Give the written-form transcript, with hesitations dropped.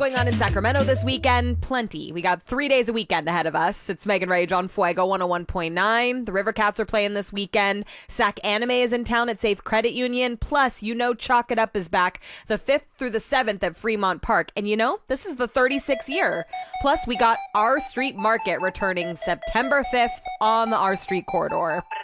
going on in Sacramento this weekend? Plenty. We got 3 days of weekend ahead of us. It's Megan Rage on Fuego 101.9. The River Cats are playing this weekend. Sac Anime is in town at Safe Credit Union. Plus, Chalk It Up is back the 5th through the 7th at Fremont Park. And this is the 36th year. Plus, we got R Street Market returning September 5th on the R Street corridor.